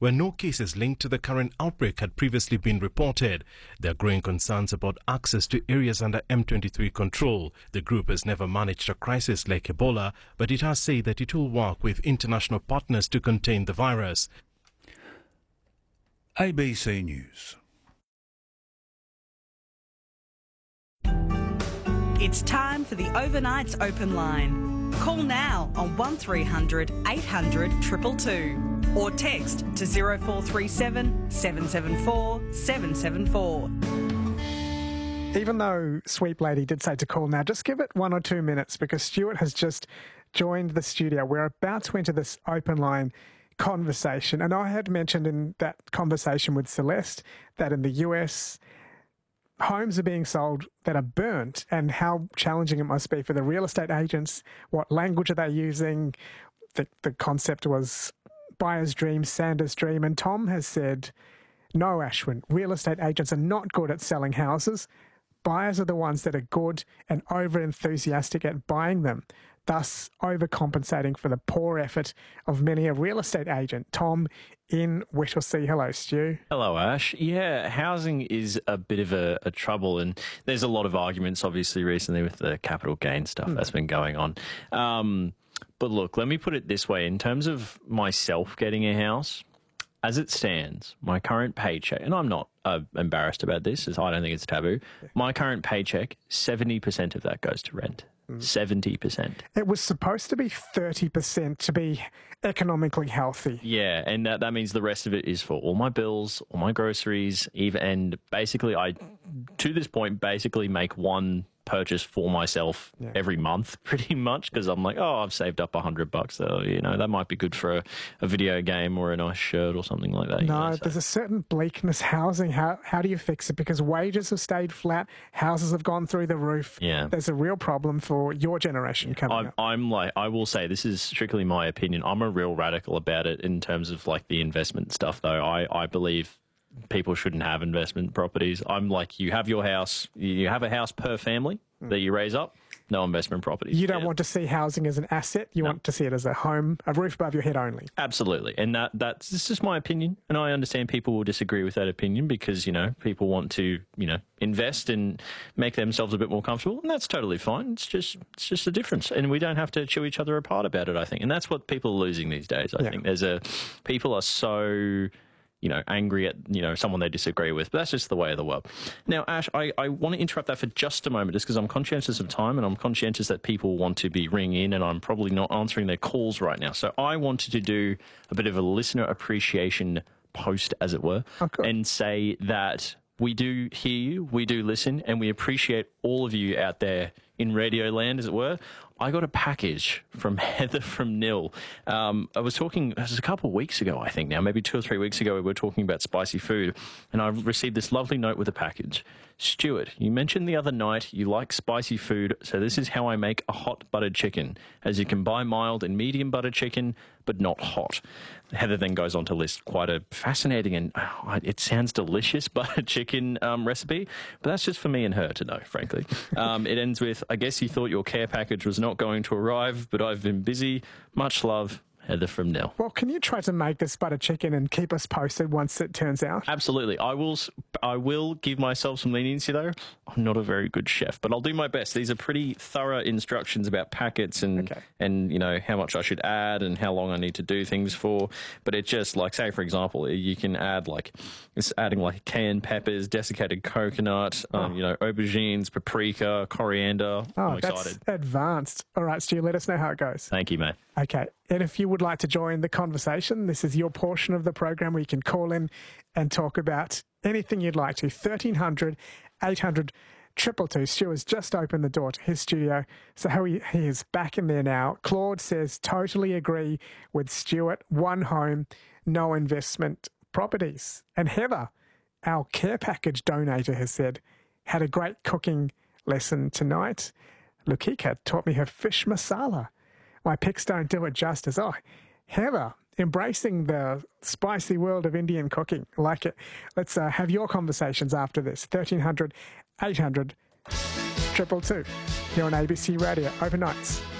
where no cases linked to the current outbreak had previously been reported. There are growing concerns about access to areas under M23 control. The group has never managed a crisis like Ebola, but it has said that it will work with international partners to contain the virus. ABC News. It's time for the Overnights Open Line. Call now on 1300 800 222 or text to 0437 774 774. Even though Sweep Lady did say to call now, just give it 1 or 2 minutes because Stuart has just joined the studio. We're about to enter this open line conversation, and I had mentioned in that conversation with Celeste that in the US, homes are being sold that are burnt and how challenging it must be for the real estate agents. What language are they using? The concept was buyer's dream, Sanders dream. And Tom has said, no, Ashwin, real estate agents are not good at selling houses. Buyers are the ones that are good and over-enthusiastic at buying them, thus overcompensating for the poor effort of many a real estate agent. Tom in Whittlesea. Hello, Stu. Hello, Ash. Yeah, housing is a bit of a trouble, and there's a lot of arguments, obviously, recently with the capital gain stuff that's been going on. But look, let me put it this way. In terms of myself getting a house, as it stands, my current paycheck, and I'm not embarrassed about this, as I don't think it's taboo, my current paycheck, 70% of that goes to rent. 70%. It was supposed to be 30% to be economically healthy. Yeah, and that means the rest of it is for all my bills, all my groceries, and basically I, to this point, basically make one purchase for myself every month, pretty much, because I'm like, oh, I've saved up $100, so that might be good for a video game or a nice shirt or something like that. No, there's a certain bleakness housing. How do you fix it? Because wages have stayed flat, houses have gone through the roof. Yeah, there's a real problem for your generation coming up. I will say, this is strictly my opinion, I'm a real radical about it in terms of like the investment stuff, though. I believe people shouldn't have investment properties. I'm like, you have your house, you have a house per family that you raise up, no investment properties. You don't want to see housing as an asset. You want to see it as a home, a roof above your head only. Absolutely. And that's just my opinion. And I understand people will disagree with that opinion because, people want to, invest and make themselves a bit more comfortable. And that's totally fine. It's just a difference. And we don't have to chew each other apart about it, I think. And that's what people are losing these days, I think. People are so angry at, someone they disagree with. But that's just the way of the world. Now, Ash, I want to interrupt that for just a moment, just because I'm conscientious of time and I'm conscientious that people want to be ringing in and I'm probably not answering their calls right now. So I wanted to do a bit of a listener appreciation post, as it were, and say that we do hear you, we do listen, and we appreciate all of you out there in radio land, as it were. I got a package from Heather from Nil. I was talking, it was a couple of weeks ago, I think now, maybe 2 or 3 weeks ago, we were talking about spicy food, and I received this lovely note with a package. Stuart, you mentioned the other night you like spicy food, so this is how I make a hot buttered chicken, as you can buy mild and medium buttered chicken, but not hot. Heather then goes on to list quite a fascinating and it sounds delicious buttered chicken recipe, but that's just for me and her to know, frankly. It ends with, I guess you thought your care package was not going to arrive, but I've been busy. Much love, Heather from Nil. Well, can you try to make this butter chicken and keep us posted once it turns out? Absolutely. I will give myself some leniency, though. I'm not a very good chef, but I'll do my best. These are pretty thorough instructions about packets and how much I should add and how long I need to do things for. But it's just like, say, for example, you can add adding cayenne peppers, desiccated coconut, aubergines, paprika, coriander. I'm excited. That's advanced. All right, Stu, let us know how it goes. Thank you, mate. Okay. And if you would like to join the conversation, this is your portion of the program where you can call in and talk about anything you'd like to. 1300 800 222. Stu has just opened the door to his studio, so he is back in there now. Claude says, totally agree with Stuart. One home, no investment properties. And Heather, our care package donator, has said, had a great cooking lesson tonight. Lukika taught me her fish masala. My pics don't do it justice. Oh, Heather, embracing the spicy world of Indian cooking. Like it. Let's have your conversations after this. 1300 800 222. Here on ABC Radio, overnights.